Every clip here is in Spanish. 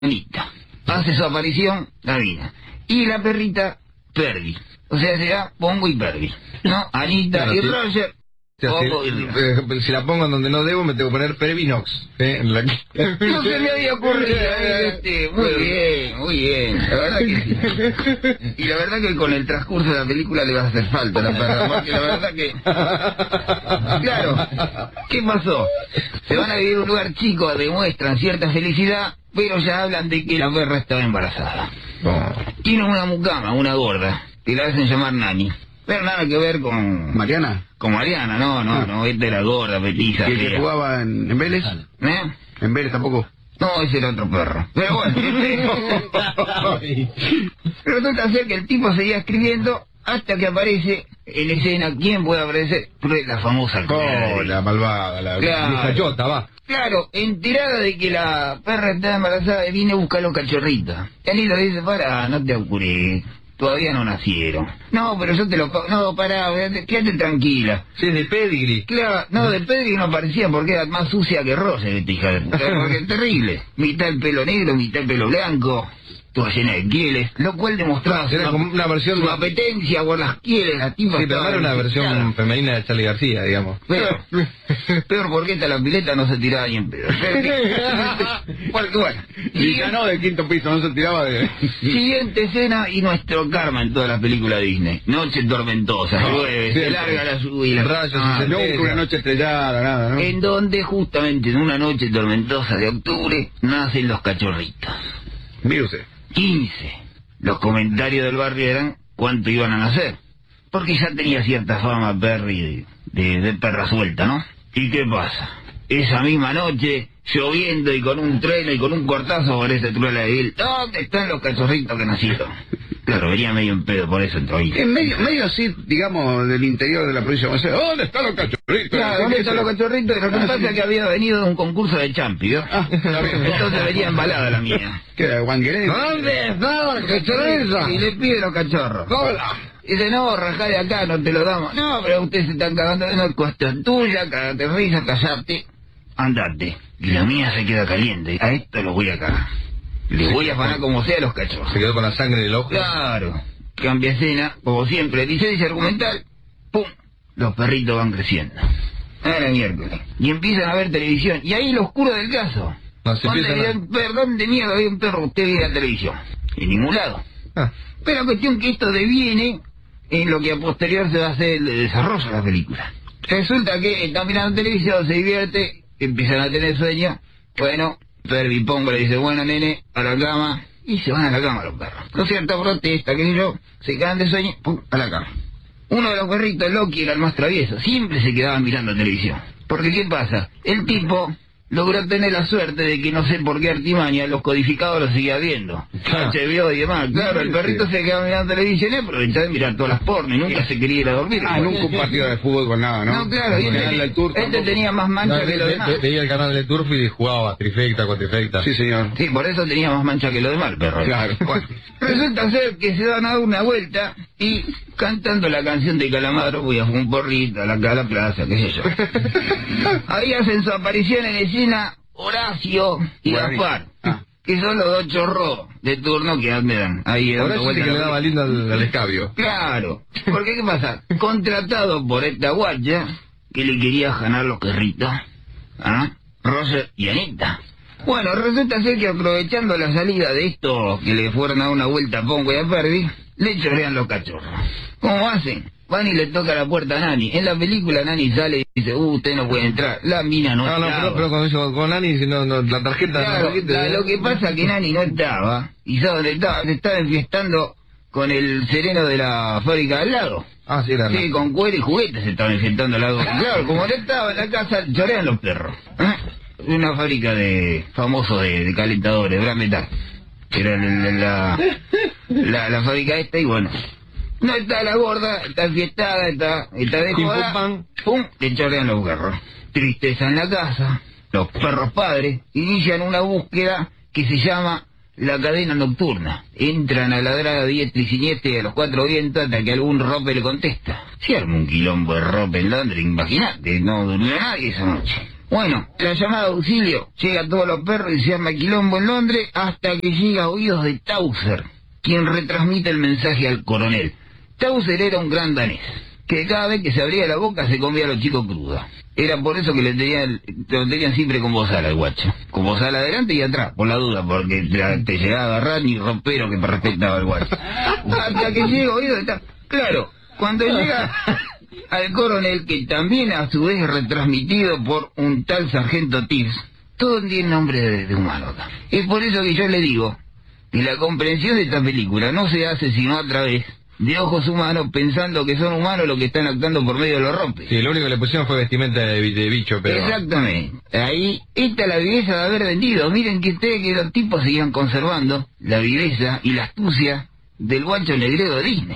Anita. Hace su aparición la mina. Y la perrita, Perdi. O sea, será Pongo y Perdi. ¿No? Anita claro, y sí. Roger. Si la pongo en donde no debo, me tengo que poner Pervinox. No se me había ocurrido. Muy bien. La verdad que sí. Y la verdad que con el transcurso de la película le va a hacer falta la perra. Porque la verdad que... Claro. ¿Qué pasó? Se van a vivir a un lugar chico, demuestran cierta felicidad, pero ya hablan de que la perra estaba embarazada. Tiene una mucama, una gorda, que la hacen llamar Nani. Pero nada que ver con... ¿Mariana? Con Mariana, no, esta era gorda, petiza. ¿Y el que jugaba en Vélez? ¿Eh? ¿En Vélez tampoco? No, ese era otro perro. Pero bueno, resulta ser que el tipo seguía escribiendo hasta que aparece en escena. ¿Quién puede aparecer? La famosa la malvada, la vieja chota, va. Claro, enterada de que la perra estaba embarazada, viene a buscar los cachorritos. Y Anita le dice, pará, no te apures. Todavía no nacieron. No, pero yo te lo pago. No, pará, quédate tranquila. Sí, es de pedigree. Claro, no, de pedigree no parecía porque era más sucia que Roger, esta hija de puta. Porque es terrible. Mitad el pelo negro, mitad el pelo blanco, toda llena de quieles, lo cual demostraba como una versión su apetencia por las quieles, la tipa. Sí, pero era una versión femenina de Charly García, digamos. Peor porque esta la pileta no se tiraba ni en pedo. Bueno. Y ganó del quinto piso, no se tiraba de... Siguiente escena y nuestro karma en todas las películas Disney. Noche tormentosa, llueve, se larga la lluvia, rayos, nunca una noche estrellada, nada, ¿no? En donde justamente en una noche tormentosa de octubre nacen los cachorritos. Mire usted. 15. Los comentarios del barrio eran cuánto iban a nacer. Porque ya tenía cierta fama Perry de perra suelta, ¿no? ¿Y qué pasa? Esa misma noche, lloviendo y con un trueno y con un cortazo por esa truela de él, ¿dónde están los cachorritos que nacieron? Claro, venía medio en pedo, por eso entró ahí. En medio así, digamos, del interior de la provincia de Buenos Aires. ¿Dónde están los cachorritos? Claro, ¿dónde están los cachorritos? Lo que pasa es que había venido de un concurso de champi, ¿no? Entonces venía embalada la mía. ¿Qué era, Guangueré? ¿Dónde están los cachorritos? Y le pide los cachorros. ¡Hola! Dice, no, rajá de acá, no te lo damos. No, pero ustedes se están cagando, no es cuestión tuya, cagate risa, callate, andate. Y la mía se queda caliente. A esto lo voy a cagar. Le voy a afanar como sea a los cachorros. Se quedó con la sangre en el ojo. Claro. Cambia escena, como siempre, dice argumental, ¡pum! Los perritos van creciendo. Era miércoles. Y empiezan a ver televisión. Y ahí lo oscuro del caso. No, se Perdón de miedo, había un perro, usted ve la televisión. En ningún lado. Pero la cuestión que esto deviene en lo que a posterior se va a hacer el desarrollo de la película. Resulta que están mirando televisión, se divierte, empiezan a tener sueño. Bueno, Perry Pongo le dice, bueno, nene, a la cama. Y se van a la cama los perros. Con cierta protesta, que yo, se quedan de sueño, pum, a la cama. Uno de los perritos, Loki, era el más travieso, siempre se quedaba mirando televisión. Porque, ¿qué pasa? El tipo logró tener la suerte de que no sé por qué artimaña los codificados los seguía viendo. HBO y demás. Claro, el perrito se quedaba mirando televisión y aprovechaba de mirar todas las porno y nunca se quería ir a dormir. Nunca un partido de fútbol con nada, ¿no? No, claro, y este tenía más mancha que los demás. Veía el canal de Turf y jugaba trifecta, cuatrifecta. Sí, señor. Sí, por eso tenía más mancha que los demás el perro. Claro. Bueno, resulta ser que se dan a dar una vuelta y cantando la canción de Calamaro, voy a fumar un porrito a la plaza, qué sé yo. Ahí hacen su aparición en escena Horacio y Gaspar, que son los dos chorros de turno que andan ahí dando Horacio vueltas. Sí que le daba lindo al escabio. Claro, porque ¿qué pasa? Contratado por esta guacha que le quería ganar los perritos, Roger y Anita. Bueno, resulta ser que aprovechando la salida de estos que le fueron a dar una vuelta a Pongo y a Perdi, le chorean los cachorros. ¿Cómo hacen? Van y le toca la puerta a Nani. En la película Nani sale y dice, usted no puede entrar. La mina no estaba. Pero con Nani, la tarjeta... Claro, lo que pasa es que Nani no estaba. ¿Y sabe dónde estaba? Se estaba enfiestando con el sereno de la fábrica al lado. Sí, era. Sí, con cuero y juguetes se estaban enfiestando al lado. Claro, como no estaba en la casa, chorean los perros. Una fábrica famoso de calentadores, Gran Metal. Era la fábrica esta y bueno... No está la gorda, está enfiestada, está de joda, pum, le chorrean los perros. Tristeza en la casa, los perros padres inician una búsqueda que se llama la cadena nocturna. Entran a ladrar a diestra y siniestra a los cuatro vientos hasta que algún rope le contesta. Si arma un quilombo de rope en Londres, imagínate, no durmió nadie esa noche. Bueno, la llamada de auxilio llega a todos los perros y se arma quilombo en Londres hasta que llega a oídos de Towser, quien retransmite el mensaje al coronel. Towser era un gran danés, que cada vez que se abría la boca se comía a los chicos crudos. Era por eso que lo tenían siempre con bozal al guacho. Con bozal adelante y atrás, por la duda, porque te llegaba a agarrar ni rompero que respetaba al guacho. Hasta que llega oído de Towser. Claro, cuando llega al coronel, que también a su vez es retransmitido por un tal sargento Tibbs, todo tiene nombre de humano. Es por eso que yo le digo que la comprensión de esta película no se hace sino a través de ojos humanos, pensando que son humanos los que están actuando por medio de los rompes. Sí, lo único que le pusieron fue vestimenta de bicho, pero... Exactamente. Ahí, esta es la viveza de haber vendido. Miren que ustedes, que los tipos seguían conservando la viveza y la astucia del guacho negredo de Disney.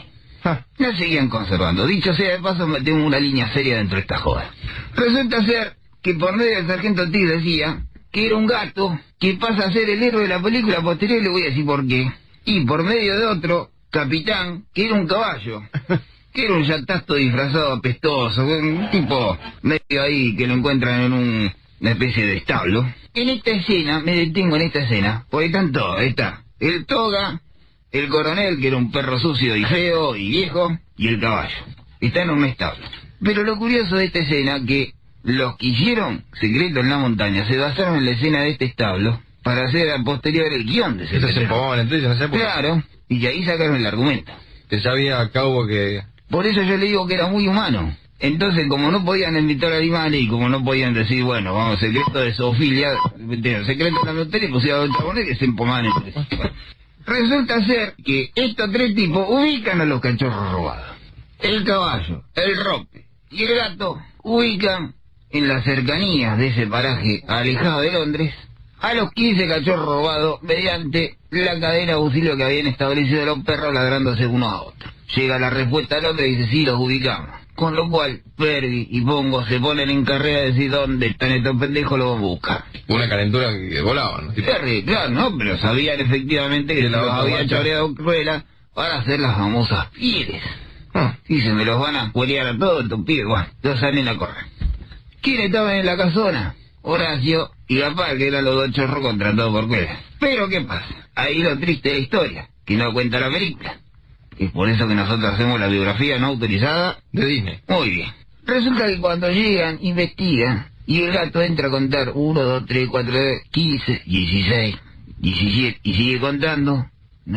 La seguían conservando. Dicho sea de paso, tengo una línea seria dentro de esta joda. Resulta ser que por medio del sargento T decía que era un gato que pasa a ser el héroe de la película posterior, y le voy a decir por qué. Y por medio de otro capitán, que era un caballo, que era un yatasto disfrazado apestoso, un tipo medio ahí que lo encuentran en una especie de establo. En esta escena, me detengo en esta escena, porque tanto está el toga, el coronel, que era un perro sucio y feo y viejo, y el caballo. Están en un establo. Pero lo curioso de esta escena, que los que hicieron Secreto en la Montaña se basaron en la escena de este establo para hacer a posterior el guión de Secreto. Eso se pone, entonces, no sé por qué. Claro, y de ahí sacaron el argumento. Te sabía a cabo que... Por eso yo le digo que era muy humano. Entonces, como no podían invitar animales y como no podían decir, bueno, vamos, secreto de zoofilia, secreto de la montaña, pusieron a poner que se empomaban entre sí. Resulta ser que estos tres tipos ubican a los cachorros robados. El caballo, el rope y el gato ubican en las cercanías de ese paraje alejado de Londres a los 15 cachorros robados mediante la cadena de auxilio que habían establecido los perros ladrándose unos a otros. Llega la respuesta al hombre y dice, sí, los ubicamos. Con lo cual, Perry y Pongo se ponen en carrera de decir dónde están estos pendejos, los vamos a buscar. Una calentura que volaban, ¿no? Perry, claro, no, pero sabían efectivamente que se los había choreado Cruella para hacer las famosas pieles. Dice, me los van a cuelear a todos estos pibes. Bueno, los salen a correr. ¿Quiénes estaban en la casona? Horacio y Gaspar, que eran los dos chorros contratados por Cruella. Pero, ¿qué pasa? Ahí lo triste de la historia, que no cuenta la película. Es por eso que nosotros hacemos la biografía no autorizada de Disney. Muy bien. Resulta que cuando llegan, investigan, y el gato entra a contar 1, 2, 3, 4, 15, 16, 17, y sigue contando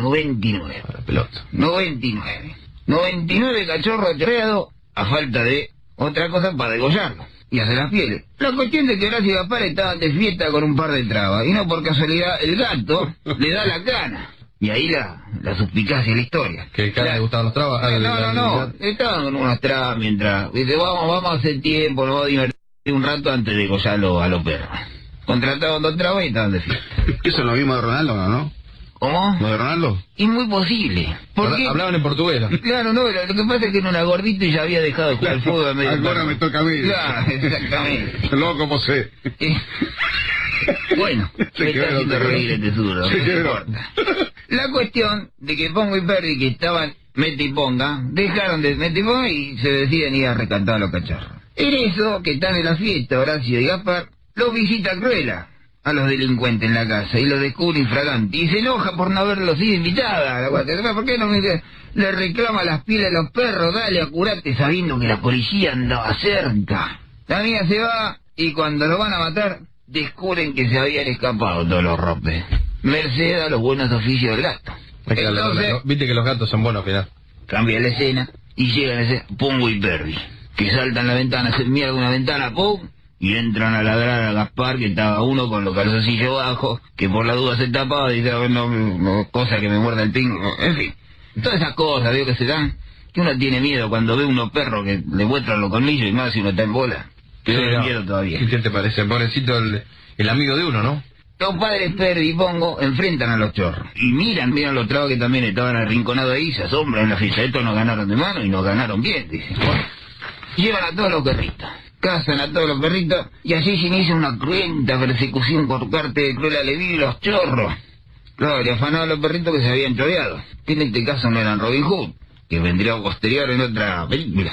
99. A la pelota. 99. 99 cachorros chorreados a falta de otra cosa para degollarlo y hacer las pieles. La cuestión es que Horacio y Gaspar estaban de fiesta con un par de trabas, y no por casualidad el gato le da la cana. Y ahí la suspicacia de la historia. ¿Que el cara le gustaban los trabas? No. Estaban con unas trabas mientras... Dice, vamos a hacer tiempo, nos vamos a divertir un rato antes de degollarlo a los perros. Contrataban 2 trabas y estaban de fiesta. Eso es lo mismo de Ronaldo, ¿no? ¿Cómo? ¿Lo de Ronaldo? Es muy posible. Porque... Hablaban en portugués. Claro, no, lo que pasa es que era una gordita y ya había dejado de jugar al fútbol. Ahora me toca a mí. Claro, exactamente. Loco, José. Bueno, me está haciendo reír este suro, no importa. La cuestión de que Pongo y Perry, que estaban mete y ponga, dejaron de mete y ponga y se deciden ir a rescatar a los cachorros. En eso, que están en la fiesta, Horacio y Gaspar, los visita Cruella a los delincuentes en la casa y los descubre infragante y se enoja por no haberlos sido invitada. ¿Por qué no le reclama las pieles a los perros? Dale, acurate, sabiendo que la policía andaba cerca. La mía se va y cuando lo van a matar descubren que se habían escapado todos los ropes, merced a los buenos oficios del gato. Entonces, viste que los gatos son buenos, final. Cambia la escena y llegan a ese Pongo y Perry, que saltan la ventana, hacen mierda una ventana, ¡pum! Y entran a ladrar a Gaspar, que estaba uno con los calzoncillos bajos, que por la duda se tapaba y dice, no, cosa que me muerda el pingo, en fin. Todas esas cosas, veo que se dan, que uno tiene miedo cuando ve unos perros que le muestran los colmillos y más si uno está en bola. Tiene miedo todavía. ¿Qué te parece? Pobrecito el amigo de uno, ¿no? Los padres Perry y Pongo enfrentan a los chorros. Y miran los trabas que también estaban arrinconados ahí, se asombran en la fiesta. Estos nos ganaron de mano y nos ganaron bien, dicen. Bueno, llevan a todos los perritos, cazan a todos los perritos, y allí se inicia una cruenta persecución por parte de Cruella de Vil y los chorros. Claro, le afanaban a los perritos que se habían choreado. Que en este caso no eran Robin Hood, que vendría posterior en otra película.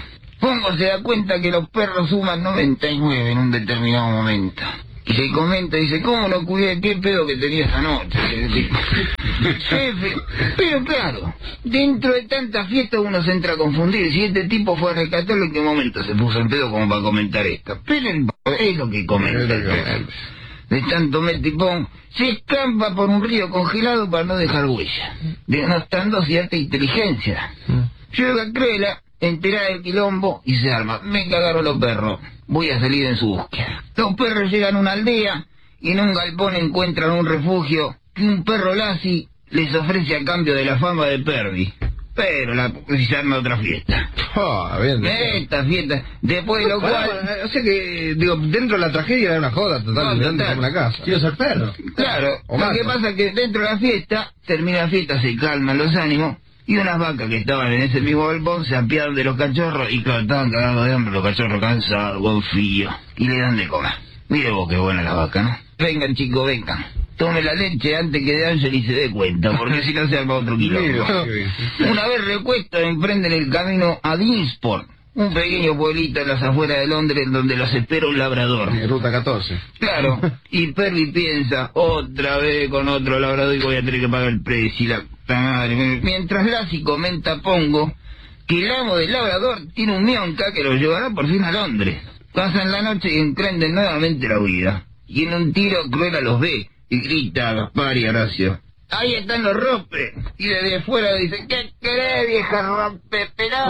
Pongo se da cuenta que los perros suman 99 en un determinado momento. Y se comenta, dice, ¿cómo no cuidé qué pedo que tenía esa noche? Jefe, pero claro, dentro de tanta fiesta uno se entra a confundir. Si este tipo fue a rescatarlo, ¿en qué momento se puso en pedo como para comentar esto? Pero es lo que comenta. De tanto metipón, se escampa por un río congelado para no dejar huella, denostando cierta inteligencia. Llega Cruella, enterada del quilombo, y se arma. Me cagaron los perros, voy a salir en su búsqueda. Los perros llegan a una aldea y en un galpón encuentran un refugio que un perro Lassie les ofrece a cambio de la fama de Perry. Pero se arma otra fiesta. Bien. Esta fiesta, después de lo cual... O sea que, digo, dentro de la tragedia era una joda total, total. Una casa. Quiero ser perro. Claro, lo que pasa es que dentro de la fiesta, termina la fiesta, se calman los ánimos, y unas vacas que estaban en ese mismo galpón se apiadan de los cachorros y claro, estaban cagados de hambre, los cachorros cansados, con frío, y le dan de comer. Mire vos qué buena la vaca, ¿no? Vengan chicos, vengan. Tome la leche antes que de Ángel y se dé cuenta, porque si no se arma otro quilombo. Una vez recuestos emprenden el camino a Deansport, un pequeño pueblito en las afueras de Londres donde los espera un labrador. Ruta 14. Claro, y Perry piensa, otra vez con otro labrador y voy a tener que pagar el precio y la puta madre. Mientras Lassie comenta a Pongo que el amo del labrador tiene un mionca que lo llevará por fin a Londres. Pasan la noche y emprenden nuevamente la huida. Y en un tiro Cruella los ve y grita a Gaspar y Horacio: ahí están los rompes. Y desde fuera dice: ¿qué querés, vieja rompe pedazo?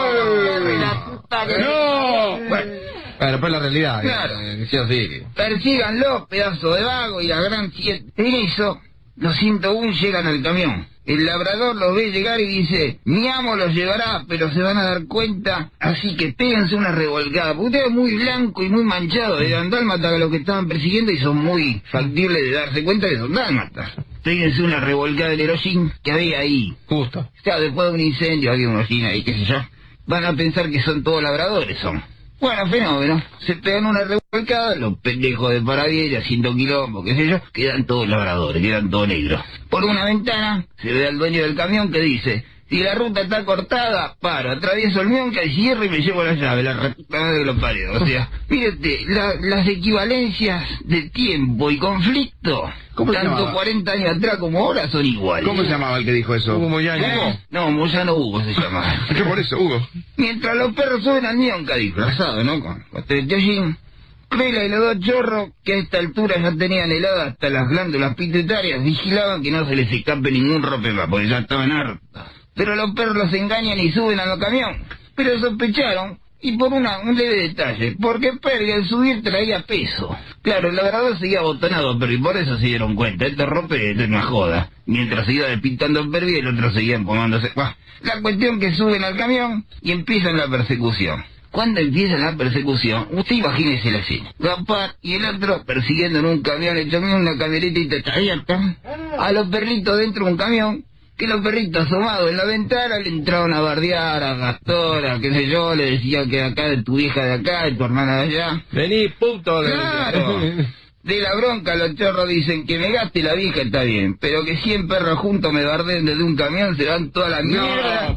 ¡No! Bueno, pues la realidad. Claro. Sí, sí. Persíganlo, pedazo de vago, y la gran siete. En eso, los 101 llegan al camión. El labrador los ve llegar y dice: mi amo los llevará, pero se van a dar cuenta, así que péguense una revolcada. Porque usted es muy blanco y muy manchado, eran dálmatas a los que estaban persiguiendo y son muy factibles de darse cuenta que son dálmatas. Péguense una revolcada del Hiroshima que había ahí. Justo. O sea, después de un incendio había un Hiroshima ahí, qué sé yo. Van a pensar que son todos labradores, son. Bueno, fenómeno. Se pegan una revolcada, los pendejos de Paraviera, haciendo quilombo, qué sé yo, quedan todos labradores, quedan todos negros. Por una ventana se ve al dueño del camión que dice: si la ruta está cortada, paro, atravieso el mionca y cierro y me llevo la llave, la reputa madre que lo parió. O sea, mírate, las equivalencias de tiempo y conflicto, tanto 40 años atrás como ahora, son iguales. ¿Cómo se llamaba el que dijo eso? Hugo Moyano. No, Moyano Hugo se llamaba. ¿Qué por eso, Hugo? Mientras los perros suben al mionca disfrazado, ¿no? Con teollín, Cruella y los dos chorros, que a esta altura ya tenían heladas hasta las glándulas pituitarias, vigilaban que no se les escape ningún rompema, porque ya estaban hartos. Pero los perros los engañan y suben al camión. Pero sospecharon, y por un leve detalle, porque Perry al subir traía peso. Claro, el labrador seguía abotonado, pero y por eso se dieron cuenta. Esto rompe de una joda. Mientras se iba despintando el Perry, el otro seguía empomándose. La cuestión que suben al camión y empiezan la persecución. Cuando empieza la persecución, usted imagínese la escena. Gaspar y el otro persiguiendo en un camión, hecho una camionetita abierta, a los perritos dentro de un camión, que los perritos asomados en la ventana le entraban a bardear a Gastora, qué sé yo, le decían que acá de tu hija de acá, de tu hermana de allá. Vení, puto. Claro. De la bronca los chorros dicen: que me gaste la vieja está bien, pero que 100 perros juntos me bardeen desde un camión, se van toda la mierda.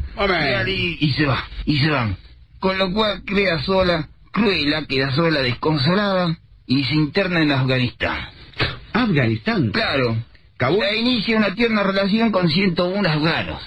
Y se van. Con lo cual Cruella queda sola, desconsolada, y se interna en Afganistán. ¿Afganistán? Claro. ¿Kabul? Se inicia una tierna relación con 101 afganos.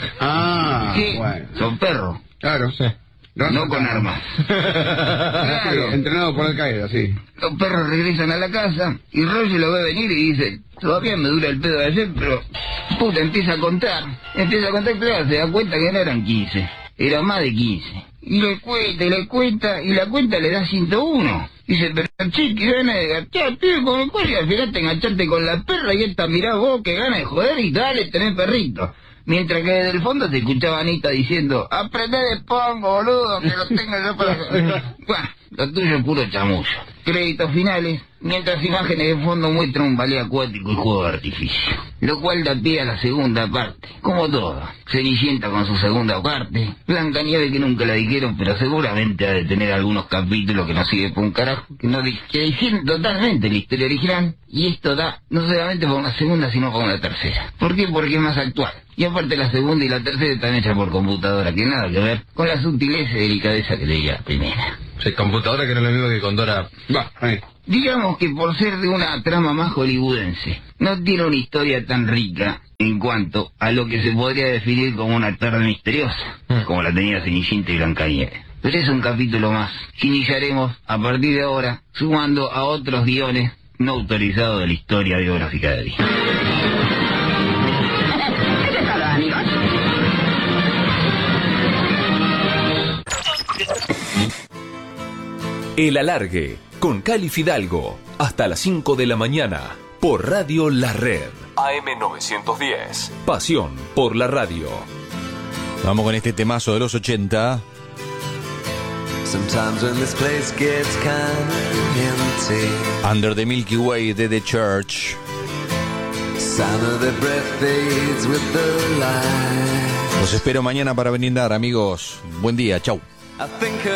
Que bueno. son perros. Claro, sí. No con armas. Claro. Entrenado por Al-Qaeda, sí. Los perros regresan a la casa y Roger lo ve venir y dice: todavía me dura el pedo de ayer, pero... puta, empieza a contar, claro, se da cuenta que no eran 15, eran más de 15. Y le cuenta, y la cuenta le da 101. Dice: pero che, que gana de garchar, tío, con el cual y al final te enganchaste con la perra y esta mirá vos que gana de joder y dale, tenés perrito. Mientras que desde el fondo se escuchaba Anita diciendo: aprende de Pongo, boludo, que lo tengo yo para... Bueno, Lo tuyo es puro chamullo. Créditos finales, mientras imágenes de fondo muestran un ballet acuático y juego de artificio. Lo cual da pie a la segunda parte. Como todo. Cenicienta con su segunda parte. Blancanieves que nunca la dijeron, pero seguramente ha de tener algunos capítulos que no sirve por un carajo. Que difieren totalmente la historia original. Y esto da no solamente para una segunda, sino para una tercera. ¿Por qué? Porque es más actual. Y aparte la segunda y la tercera están hechas por computadora, que nada que ver con la sutileza y delicadeza que tenía la primera. Sí, computadora que no es lo mismo que con Dora. Digamos que por ser de una trama más hollywoodense, no tiene una historia tan rica en cuanto a lo que se podría definir como una tarde misteriosa, como la tenía Cenicienta y Blancanieves. Pero es un capítulo más que iniciaremos a partir de ahora, sumando a otros guiones no autorizados de la historia biográfica de Disney. El Alargue, con Cali Fidalgo, hasta las 5 de la mañana, por Radio La Red. AM910, pasión por la radio. Vamos con este temazo de los 80. Under the Milky Way de The Church. Los espero mañana para brindar, amigos. Buen día, chau.